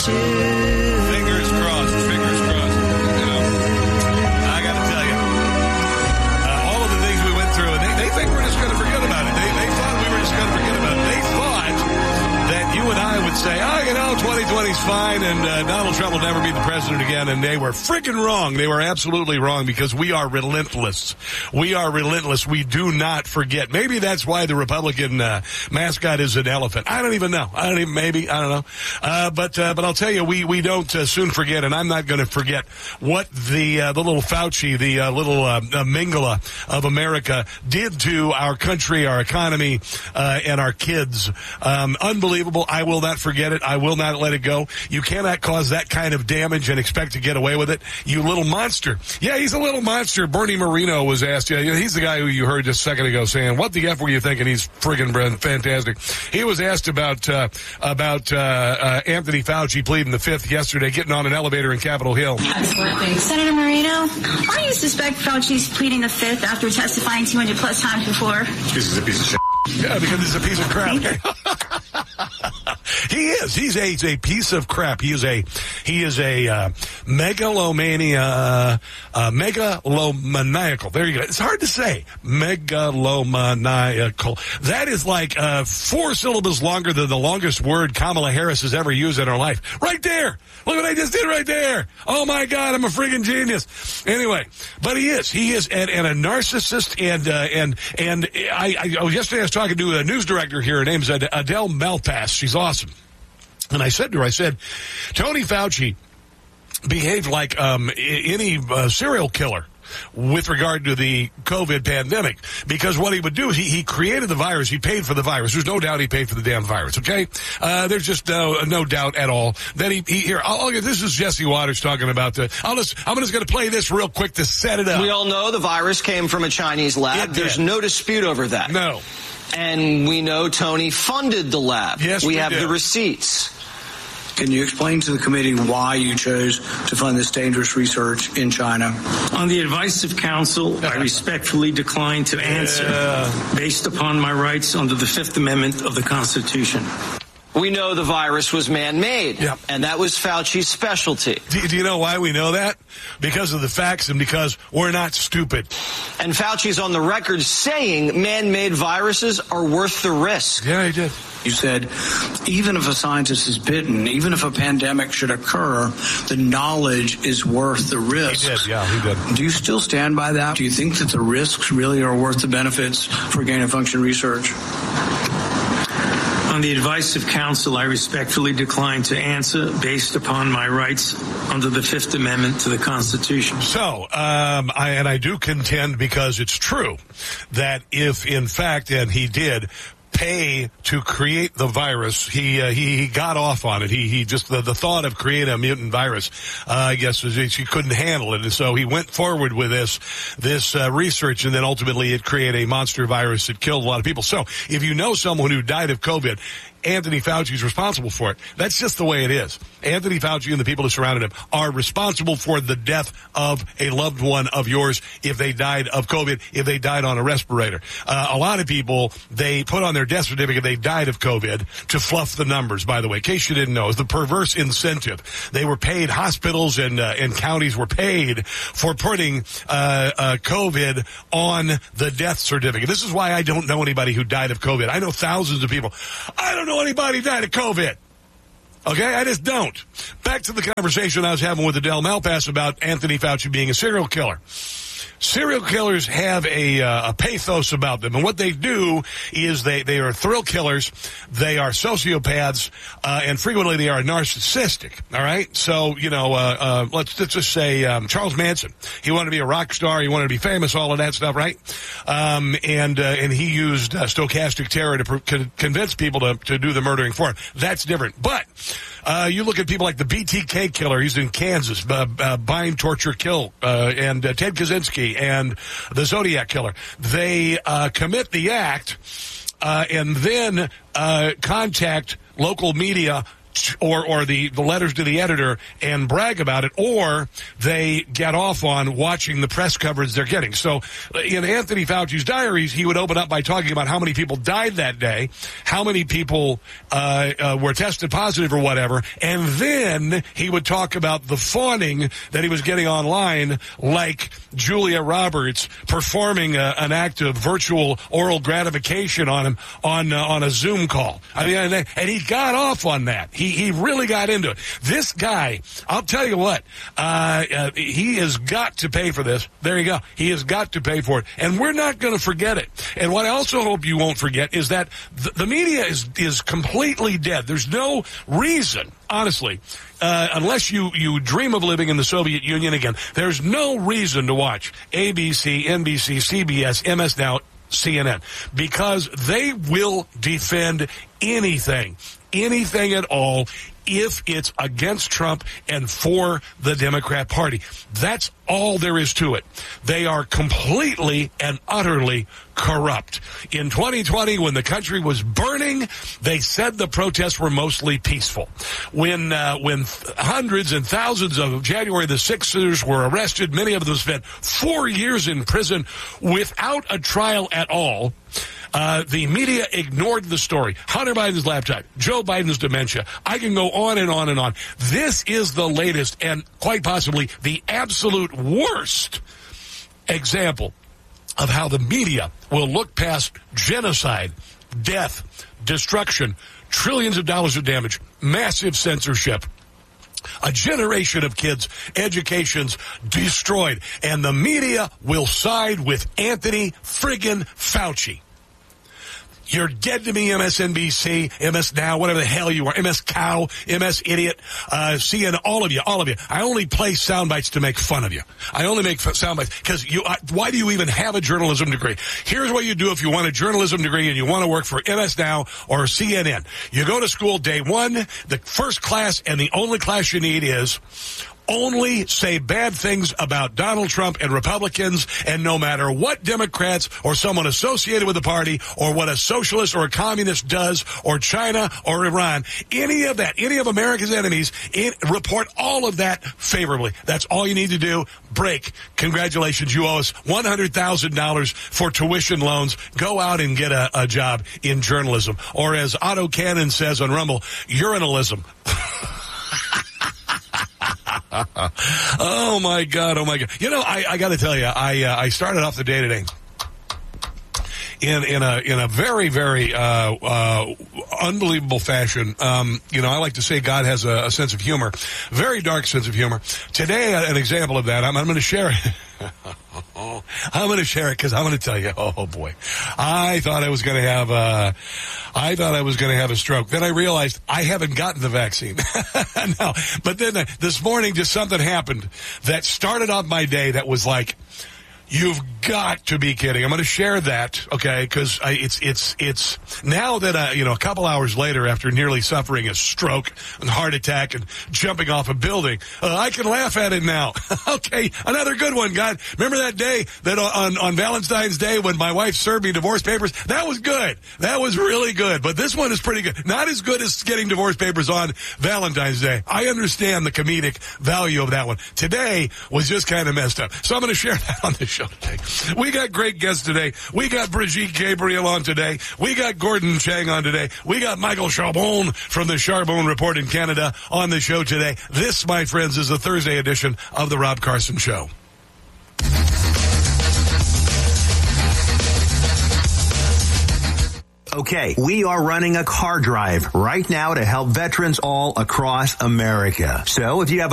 Fingers crossed. Fingers crossed. You know, I got to tell you, all of the things we went through, and they think we're just going to forget about it. They thought we were just going to forget about it. They thought that you and I would say, 2020's fine, and Donald Trump will never be the president again, and they were freaking wrong. They were absolutely wrong, because we are relentless. We are relentless. We do not forget. Maybe that's why the Republican mascot is an elephant. I don't even know. I don't know. But I'll tell you, we don't soon forget, and I'm not going to forget what the little Fauci, the little Mingala of America did to our country, our economy, and our kids. Unbelievable. I will not forget it. I will not let it go. You cannot cause that kind of damage and expect to get away with it. You little monster. Yeah, he's a little monster. Bernie Moreno was asked, he's the guy who you heard just a second ago saying, what the F were you thinking? He's friggin' fantastic. He was asked about Anthony Fauci pleading the fifth yesterday, getting on an elevator in Capitol Hill. Absolutely. Senator Moreno, why do you suspect Fauci's pleading the fifth after testifying 200 plus times before? Because he's a piece of shit. Yeah, because he's a piece of crap. He is. He's a piece of crap. He is a megalomaniacal. There you go. It's hard to say. Megalomaniacal. That is like 4 syllables longer than the longest word Kamala Harris has ever used in her life. Right there. Look what I just did right there. Oh my God, I'm a friggin' genius. Anyway, but he is and a narcissist, and yesterday I was talking to a news director here. Her name's Adele Malpass. She's awesome. And I said to her, Tony Fauci behaved like any serial killer with regard to the COVID pandemic, because what he would do is he created the virus. He paid for the virus. There's no doubt he paid for the damn virus. Okay, there's just no doubt at all that this is Jesse Waters talking about I'm just going to play this real quick to set it up. We all know the virus came from a Chinese lab. There's no dispute over that. No. And we know Tony funded the lab. Yes, we have the receipts. Can you explain to the committee why you chose to fund this dangerous research in China? On the advice of counsel, I respectfully decline to answer based upon my rights under the Fifth Amendment of the Constitution. We know the virus was man-made, and that was Fauci's specialty. Do you know why we know that? Because of the facts and because we're not stupid. And Fauci's on the record saying man-made viruses are worth the risk. Yeah, he did. You said, even if a scientist is bitten, even if a pandemic should occur, the knowledge is worth the risk. He did. Do you still stand by that? Do you think that the risks really are worth the benefits for gain-of-function research? On the advice of counsel, I respectfully decline to answer based upon my rights under the Fifth Amendment to the Constitution. So, I do contend, because it's true, that if in fact, and he did pay to create the virus, he got off on it. He just, the thought of creating a mutant virus, I guess he couldn't handle it. And so he went forward with this research, and then ultimately it created a monster virus that killed a lot of people. So if you know someone who died of COVID, Anthony Fauci is responsible for it. That's just the way it is. Anthony Fauci and the people who surrounded him are responsible for the death of a loved one of yours if they died of COVID, if they died on a respirator. A lot of people, they put on their death certificate they died of COVID to fluff the numbers, by the way, in case you didn't know. It's the perverse incentive. They were paid, hospitals and counties were paid for putting COVID on the death certificate. This is why I don't know anybody who died of COVID. I know thousands of people. I don't know anybody who died of COVID. Okay, I just don't. Back to the conversation I was having with Adele Malpass about Anthony Fauci being a serial killer. Serial killers have a pathos about them, and what they do is they are thrill killers, they are sociopaths, and frequently they are narcissistic. All right, so let's just say Charles Manson. He wanted to be a rock star, he wanted to be famous, all of that stuff, right? And he used stochastic terror to convince people to do the murdering for him. That's different, but. You look at people like the BTK killer, he's in Kansas, bind, torture, kill, and Ted Kaczynski and the Zodiac killer. They commit the act and then contact local media or the letters to the editor and brag about it, or they get off on watching the press coverage they're getting. So in Anthony Fauci's diaries, he would open up by talking about how many people died that day, how many people were tested positive or whatever, and then he would talk about the fawning that he was getting online, like Julia Roberts performing an act of virtual oral gratification on him on a Zoom call. I mean, and he got off on that. He really got into it. This guy, I'll tell you what, he has got to pay for this. There you go. He has got to pay for it. And we're not going to forget it. And what I also hope you won't forget is that the media is completely dead. There's no reason, honestly, unless you dream of living in the Soviet Union again, there's no reason to watch ABC, NBC, CBS, MS Now, CNN, because they will defend anything at all if it's against Trump and for the Democrat Party. That's all there is to it. They are completely and utterly corrupt. In 2020, when the country was burning, they said the protests were mostly peaceful. When hundreds and thousands of January the 6ers were arrested, many of them spent 4 years in prison without a trial at all. The media ignored the story. Hunter Biden's laptop, Joe Biden's dementia. I can go on and on and on. This is the latest and quite possibly the absolute worst example of how the media will look past genocide, death, destruction, trillions of dollars of damage, massive censorship. A generation of kids' educations destroyed. And the media will side with Anthony friggin' Fauci. You're dead to me, MSNBC, MS Now, whatever the hell you are, MS Cow, MS Idiot, CNN, all of you. I only play sound bites to make fun of you. I only make sound bites because why do you even have a journalism degree? Here's what you do if you want a journalism degree and you want to work for MS Now or CNN. You go to school day one, the first class and the only class you need is only say bad things about Donald Trump and Republicans, and no matter what Democrats or someone associated with the party or what a socialist or a communist does or China or Iran, any of that, any of America's enemies, report all of that favorably. That's all you need to do. Break. Congratulations. You owe us $100,000 for tuition loans. Go out and get a job in journalism. Or as Otto Cannon says on Rumble, urinalism. Oh my God. You know, I got to tell you, I started off the day today in a very, very unbelievable fashion. You know, I like to say God has a sense of humor, very dark sense of humor. Today, an example of that, I'm going to share it. I'm going to share it because I'm going to tell you, oh boy, I thought I was going to have a stroke. Then I realized I haven't gotten the vaccine. No, but then this morning just something happened that started off my day that was like, you've got to be kidding. I'm going to share that, okay, because it's now that, you know, a couple hours later after nearly suffering a stroke and heart attack and jumping off a building, I can laugh at it now. Okay, another good one, God. Remember that day that on Valentine's Day when my wife served me divorce papers? That was good. That was really good. But this one is pretty good. Not as good as getting divorce papers on Valentine's Day. I understand the comedic value of that one. Today was just kind of messed up. So I'm going to share that on the show today. We got great guests today. We got Brigitte Gabriel on today. We got Gordon Chang on today. We got Michael Charbon from the Charbon Report in Canada on the show today. This, my friends, is the Thursday edition of the Rob Carson Show. Okay, we are running a car drive right now to help veterans all across America. So if you have